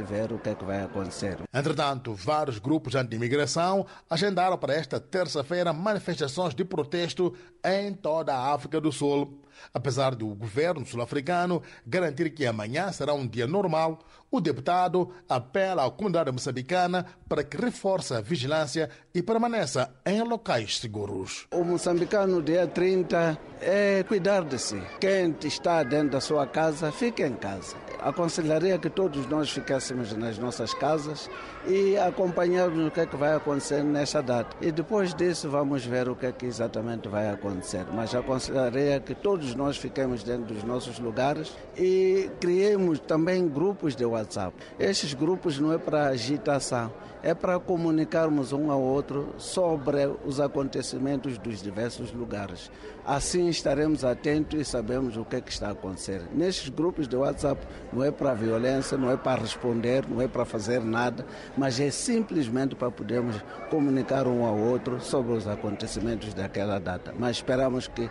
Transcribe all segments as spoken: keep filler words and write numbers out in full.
ver o que é que vai acontecer. Entretanto, vários grupos anti-imigração agendaram para esta terça-feira manifestações de protesto em toda a África do Sul. Apesar do governo sul-africano garantir que amanhã será um dia normal, o deputado apela à comunidade moçambicana para que reforce a vigilância e permaneça em locais seguros. O moçambicano, dia trinta, é cuidar de si. Quem está dentro da sua casa, fique em casa. Aconselharia que todos nós ficássemos nas nossas casas e acompanharmos o que é que vai acontecer nesta data. E depois disso vamos ver o que é que exatamente vai acontecer. Mas aconselharia que todos nós fiquemos dentro dos nossos lugares e criemos também grupos de WhatsApp. Estes grupos não é para agitação, é para comunicarmos um ao outro sobre os acontecimentos dos diversos lugares. Assim estaremos atentos e sabemos o que é que está a acontecer. Nestes grupos de WhatsApp não é para violência, não é para responder, não é para fazer nada, mas é simplesmente para podermos comunicar um ao outro sobre os acontecimentos daquela data. Mas esperamos que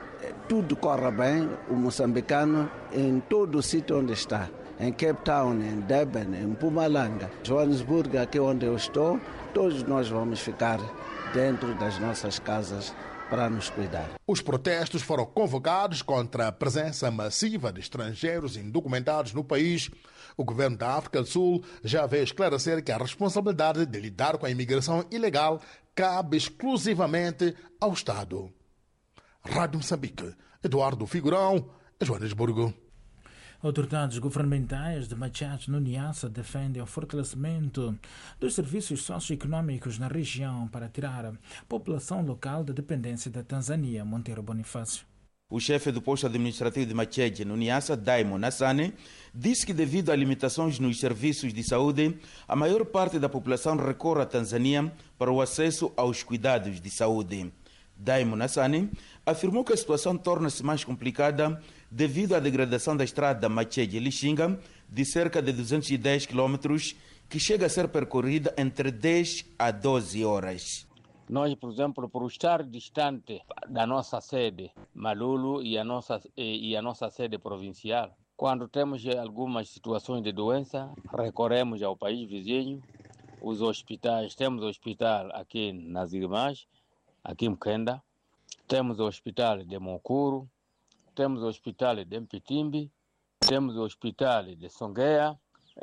tudo corra bem, o moçambicano em todo o sítio onde está, em Cape Town, em Durban, em Mpumalanga, Joanesburgo, aqui onde eu estou, todos nós vamos ficar dentro das nossas casas para nos cuidar. Os protestos foram convocados contra a presença massiva de estrangeiros indocumentados no país. O governo da África do Sul já veio esclarecer que a responsabilidade de lidar com a imigração ilegal cabe exclusivamente ao Estado. Rádio Moçambique, Eduardo Figurão, Joanesburgo. Autoridades governamentais de Machete, no Niassa, defendem o fortalecimento dos serviços socioeconômicos na região para tirar a população local da dependência da Tanzânia. Monteiro Bonifácio. O chefe do posto administrativo de Machete, no Niassa, Daimo Nassane, disse que devido a limitações nos serviços de saúde, a maior parte da população recorre à Tanzânia para o acesso aos cuidados de saúde. Daimo Nassane afirmou que a situação torna-se mais complicada devido à degradação da estrada Machete-Lixinga de cerca de duzentos e dez quilômetros, que chega a ser percorrida entre dez a doze horas. Nós, por exemplo, por estar distante da nossa sede, Malulu, e a nossa, e a nossa sede provincial, quando temos algumas situações de doença, recorremos ao país vizinho, os hospitais. Temos o hospital aqui nas Irmãs, aqui em Mkenda, temos o hospital de Mokuru, temos o hospital de Mpitimbi, temos o hospital de Songeia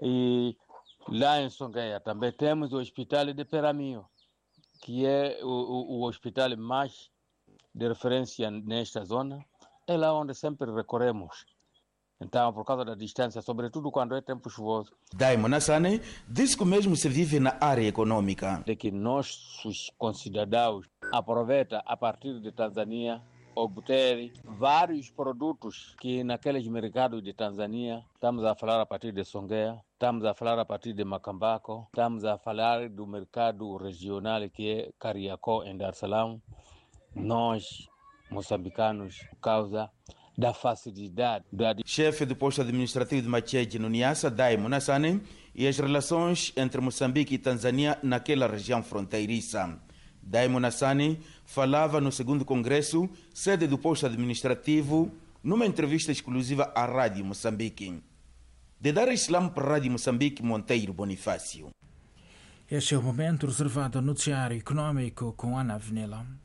e lá em Songeia também temos o hospital de Peraminho, que é o, o, o hospital mais de referência nesta zona. É lá onde sempre recorremos. Então, por causa da distância, sobretudo quando é tempo chuvoso. Daimo Nassane disse que mesmo se vive na área econômica. De que nossos concidadãos aproveitam a partir de Tanzânia obter vários produtos que naqueles mercados de Tanzânia, estamos a falar a partir de Songeia, estamos a falar a partir de Macambaco, estamos a falar do mercado regional que é Kariakó em Dar es Salaam. Nós, moçambicanos, por causa da facilidade da... Chefe do posto administrativo de Machete, no Niassa, Daimo Nassane, e as relações entre Moçambique e Tanzânia naquela região fronteiriça. Daimo Nassane falava no segundo congresso, sede do posto administrativo, numa entrevista exclusiva à Rádio Moçambique. De Dar es Salaam para a Rádio Moçambique, Monteiro Bonifácio. Este é o momento reservado ao noticiário econômico com Ana Avenila.